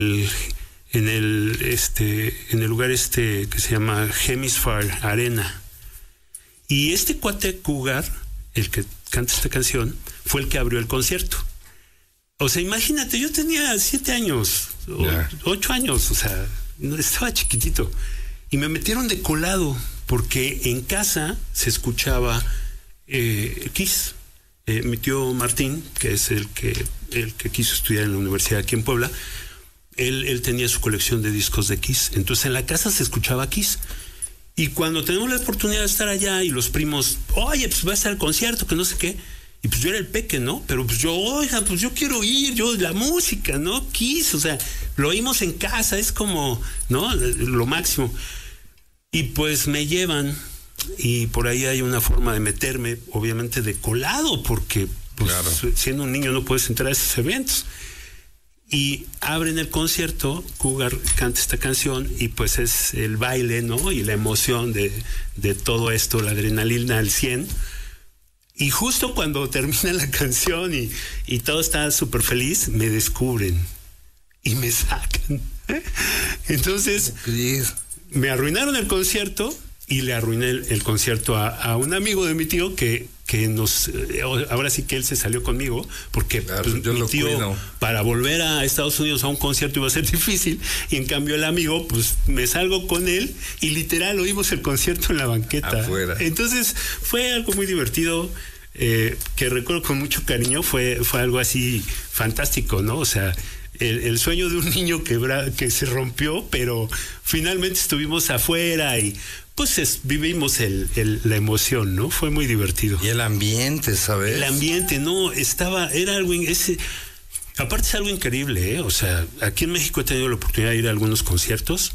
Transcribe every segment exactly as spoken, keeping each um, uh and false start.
el, en el este en el lugar este que se llama Hemisphere Arena. Y este cuate Cougar, el que canta esta canción, fue el que abrió el concierto. O sea, imagínate, yo tenía siete años, yeah. o ocho años, o sea, estaba chiquitito. Y me metieron de colado, porque en casa se escuchaba eh, Kiss. Eh, mi tío Martín, que es el que, el que quiso estudiar en la universidad aquí en Puebla, él, él tenía su colección de discos de Kiss. Entonces en la casa se escuchaba Kiss. Y cuando tenemos la oportunidad de estar allá y los primos, oye, pues va a estar el concierto, que no sé qué. Y pues yo era el peque, ¿no? Pero pues yo, oiga, pues yo quiero ir, yo, la música, ¿no? Kiss, o sea, lo oímos en casa, es como, ¿no? Lo máximo. Y pues me llevan, y por ahí hay una forma de meterme, obviamente de colado, porque pues, claro. siendo un niño no puedes entrar a esos eventos. Y abren el concierto, Cougar canta esta canción y pues es el baile, ¿no? Y la emoción de, de todo esto, la adrenalina al cien. Y justo cuando termina la canción y, y todo está súper feliz, me descubren y me sacan. Entonces, me arruinaron el concierto y le arruiné el, el concierto a, a un amigo de mi tío que... que nos, ahora sí que él se salió conmigo, porque claro, pues, mi tío cuido. Para volver a Estados Unidos a un concierto iba a ser difícil, y en cambio el amigo, pues me salgo con él y literal oímos el concierto en la banqueta. Afuera. Entonces fue algo muy divertido, eh, que recuerdo con mucho cariño, fue, fue algo así fantástico, ¿no? O sea, el, el sueño de un niño que, que se rompió, pero finalmente estuvimos afuera y pues es, vivimos el, el, la emoción, ¿no? Fue muy divertido. Y el ambiente, ¿sabes? El ambiente, no, estaba, era algo, ese, aparte es algo increíble, ¿eh? O sea, aquí en México he tenido la oportunidad de ir a algunos conciertos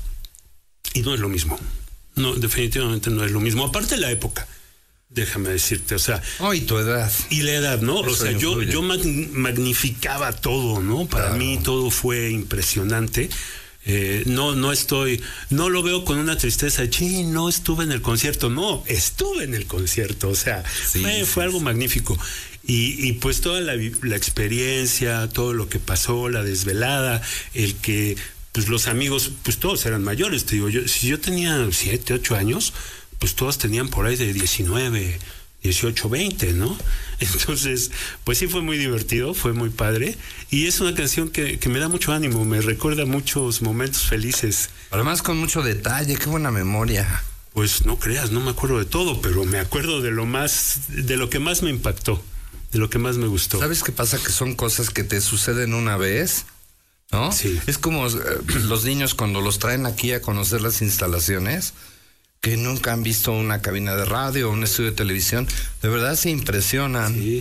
y no es lo mismo. No, definitivamente no es lo mismo. Aparte la época, déjame decirte, o sea... Oh, y tu edad. Y la edad, ¿no? Eso o sea, yo, yo magnificaba todo, ¿no? Para claro. mí todo fue impresionante. Eh, no, no estoy, no lo veo con una tristeza, sí, no estuve en el concierto, no, estuve en el concierto, o sea, sí, fue, sí, fue algo sí. magnífico. Y, y pues toda la, la experiencia, todo lo que pasó, la desvelada, el que, pues los amigos, pues todos eran mayores, te digo, yo, si yo tenía siete, ocho años, pues todos tenían por ahí de diecinueve, dieciocho, veinte, ¿no? Entonces, pues sí fue muy divertido, fue muy padre, y es una canción que, que me da mucho ánimo, me recuerda muchos momentos felices. Además con mucho detalle, qué buena memoria. Pues no creas, no me acuerdo de todo, pero me acuerdo de lo más, de lo que más me impactó, de lo que más me gustó. ¿Sabes qué pasa? Que son cosas que te suceden una vez, ¿no? Sí. Es como eh, los niños cuando los traen aquí a conocer las instalaciones, que nunca han visto una cabina de radio o un estudio de televisión, de verdad se impresionan. Sí.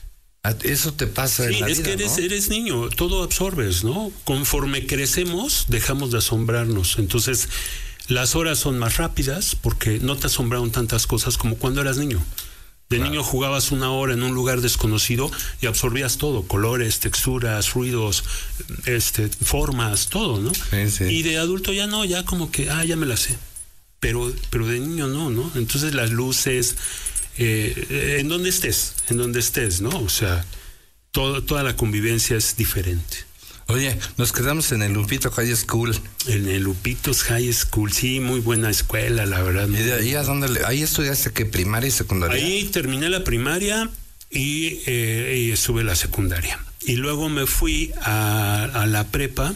Eso te pasa sí, en la es vida, que eres, ¿no? eres niño, todo absorbes, ¿no? Conforme crecemos, dejamos de asombrarnos. Entonces, las horas son más rápidas porque no te asombraron tantas cosas como cuando eras niño. De claro. niño jugabas una hora en un lugar desconocido y absorbías todo, colores, texturas, ruidos, este, formas, todo, ¿no? Sí, sí. Y de adulto ya no, ya como que, ah, ya me la sé. Pero, pero de niño no, ¿no? Entonces las luces, eh, en donde estés, en donde estés, ¿no? O sea, todo, toda la convivencia es diferente. Oye, nos quedamos en el Lupito High School. En el Lupitos High School, sí, muy buena escuela, la verdad. ¿Y de ahí a dónde? Le, ¿Ahí estudiaste qué, primaria y secundaria? Ahí terminé la primaria y, eh, y estuve la secundaria. Y luego me fui a, a la prepa,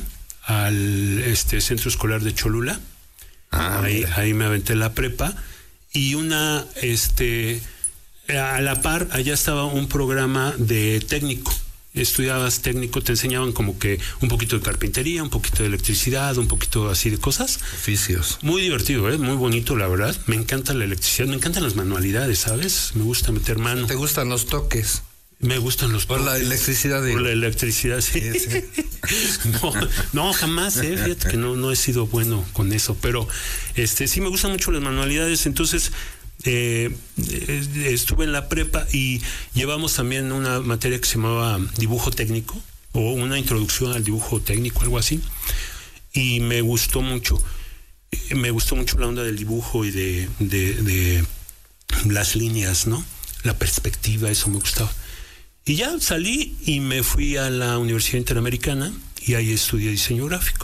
al este centro escolar de Cholula. Ah, ahí, ahí me aventé la prepa y una, este, a la par, allá estaba un programa de técnico. Estudiabas técnico, te enseñaban como que un poquito de carpintería, un poquito de electricidad, un poquito así de cosas. Oficios. Muy divertido, ¿eh? Muy bonito, la verdad. Me encanta la electricidad, me encantan las manualidades, ¿sabes? Me gusta meter mano. ¿Te gustan los toques? Me gustan los Por toques. La electricidad, digo. Por la electricidad, sí. sí, sí. no, no, jamás, ¿eh? Fíjate que no, no he sido bueno con eso, pero este sí me gustan mucho las manualidades, entonces... Eh, eh, estuve en la prepa y llevamos también una materia que se llamaba dibujo técnico o una introducción al dibujo técnico, algo así, y me gustó mucho eh, me gustó mucho la onda del dibujo y de, de, de las líneas, ¿no? La perspectiva, eso me gustaba. Y ya salí y me fui a la Universidad Interamericana y ahí estudié diseño gráfico.